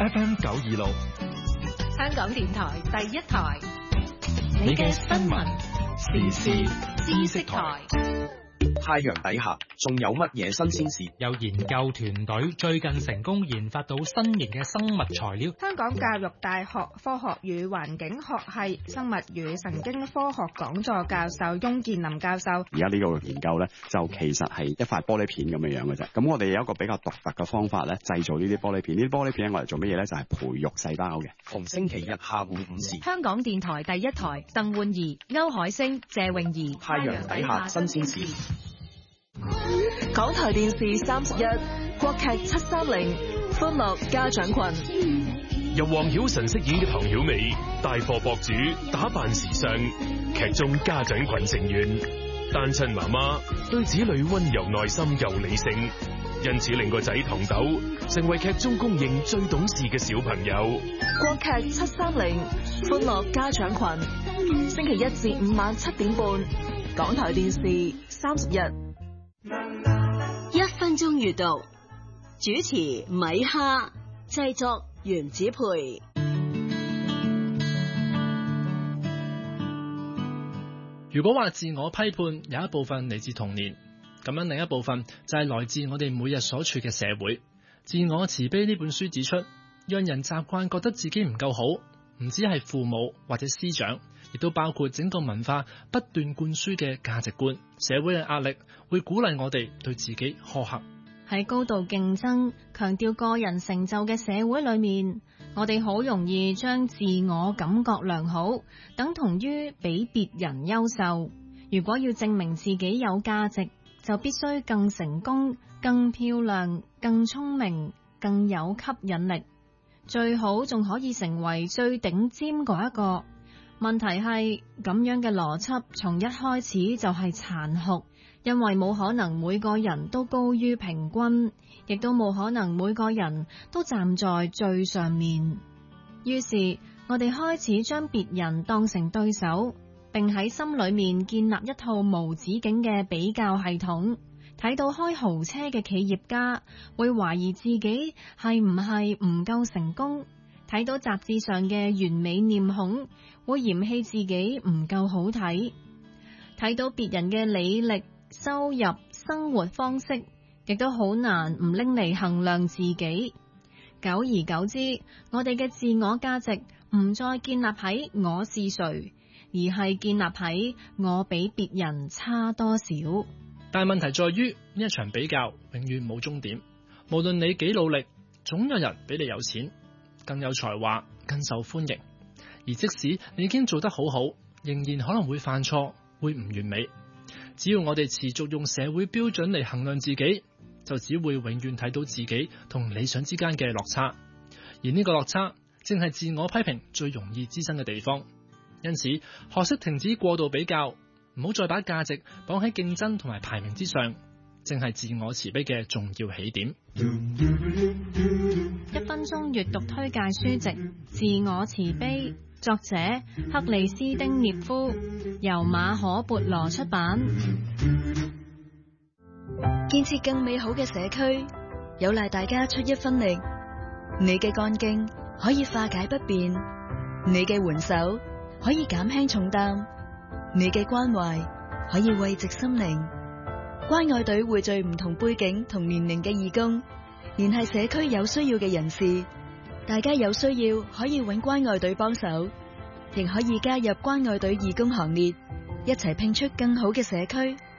FM 926， 香港電台第一台， 你嘅新聞時事知識台。 太陽底下仲有乜嘢新鮮事？ 有研究團隊最近成功研發到新型嘅生物材料。 香港教育大學科學與環境學系生物與神經科學講座教授翁建林教授， 而家呢個研究咧，就其實係一塊玻璃片咁樣嘅啫。咁我哋有一個比較獨特嘅方法咧，製造呢啲玻璃片。呢啲玻璃片我嚟做乜嘢咧？就係培育細胞嘅。 逢星期日下午5時， 香港電台第一台，鄧煥儀、歐海星、謝詠儀。 太陽底下新鮮事。 港台電視31國劇730歡樂家長群， 由黃曉晨飾演嘅唐曉美，帶貨博主，打扮時尚，劇中家長群成員，單親媽媽對子女溫柔耐心又理性，因此令個仔唐豆成為劇中公認最懂事嘅小朋友。 國劇730歡樂家長群，星期1至5晚7點半，港台電視31。 1分鐘閱讀，主持米哈，製作袁子培。 如果話自我批判有一部分嚟自童年，咁樣另一部分就係來自我哋每日所處嘅社會。自我慈悲呢本書指出，讓人習慣覺得自己唔夠好，唔止係父母或者師長，亦都包括整個文化不斷灌輸嘅價值觀。社會嘅壓力會鼓勵我哋對自己苛刻。 喺高度競爭、強調個人成就嘅社會裏面，我哋好容易將自我感覺良好等同於比別人優秀。如果要證明自己有價值，就必須更成功、更漂亮、更聰明、更有吸引力，最好仲可以成為最頂尖嗰一個。問題係咁樣嘅邏輯從一開始就係殘酷，因為冇可能每個人都高於平均，亦都冇可能每個人都站在最上面。於是我哋開始將別人當成對手，並喺心裏面建立一套無止境嘅比較系統。睇到開豪車嘅企業家，會懷疑自己係唔係唔夠成功；睇到雜誌上嘅完美臉孔，會嫌棄自己唔夠好睇；睇到別人嘅履歷、收入、生活方式，亦都好難唔拎嚟衡量自己。久而久之，我哋嘅自我價值唔再建立喺我是誰，而係建立喺我比別人差多少。 但問題在於呢一場比較永遠冇終點，無論你幾努力，總有人比你有錢、更有才華、更受歡迎。而即使你已經做得好好，仍然可能會犯錯，會唔完美。只要我哋持續用社會標準嚟衡量自己，就只會永遠睇到自己同理想之間嘅落差。而呢個落差正係自我批評最容易滋生嘅地方。因此，學識停止過度比較，唔好再把價值綁喺競爭同埋排名之上，正係自我慈悲嘅重要起點。 1分鐘閱讀推介書籍《自我慈悲》，作者克里斯丁涅夫，由馬可孛羅出版。 建設更美好嘅社區，有賴大家出一分力。你嘅幹勁可以化解不便，你嘅援手可以減輕重擔，你嘅關懷可以慰藉心靈。關愛隊匯聚唔同背景同年齡嘅義工，聯繫社區有需要嘅人士。大家有需要可以搵關愛隊幫手，亦可以加入關愛隊義工行列，一齊拼出更好嘅社區。